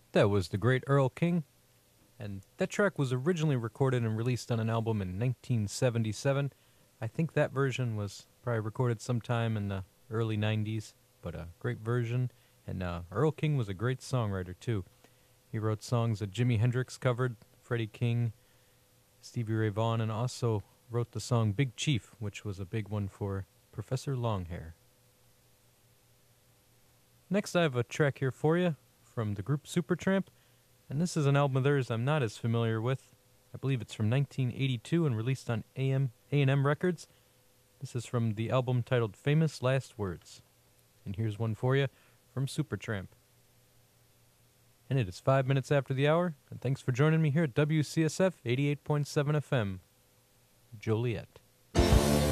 That was the great Earl King, and that track was originally recorded and released on an album in 1977. I think that version was probably recorded sometime in the early 90s, but a great version. And Earl King was a great songwriter, too. He wrote songs that Jimi Hendrix covered, Freddie King, Stevie Ray Vaughan, and also wrote the song Big Chief, which was a big one for Professor Longhair. Next, I have a track here for you from the group Supertramp, and this is an album of theirs I'm not as familiar with. I believe it's from 1982 and released on A&M Records. This is from the album titled Famous Last Words. And here's one for you from Supertramp. And it is 5 minutes after the hour, and thanks for joining me here at WCSF 88.7 FM, Joliet.